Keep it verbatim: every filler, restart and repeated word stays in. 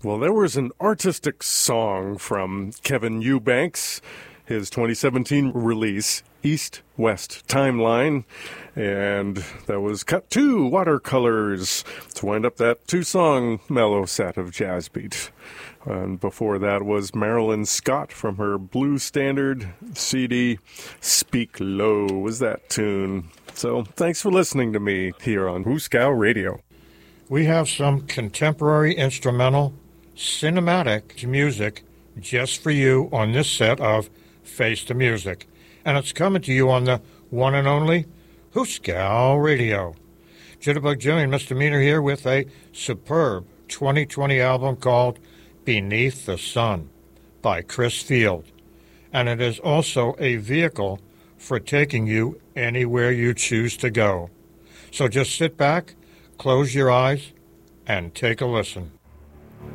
Well, there was an artistic song from Kevin Eubanks, his twenty seventeen release, East West Timeline, and that was cut to watercolors to wind up that two-song mellow set of jazz beat. And before that was Marilyn Scott from her Blue Standard C D, Speak Low was that tune. So thanks for listening to me here on Hooskow Radio. We have some contemporary instrumental cinematic music just for you on this set of Face the Music. And it's coming to you on the one and only Hooskow Radio. Jitterbug Jimmy and Mister Meaner here with a superb twenty twenty album called Beneath the Sun by Chris Field. And it is also a vehicle for taking you anywhere you choose to go. So just sit back, close your eyes, and take a listen.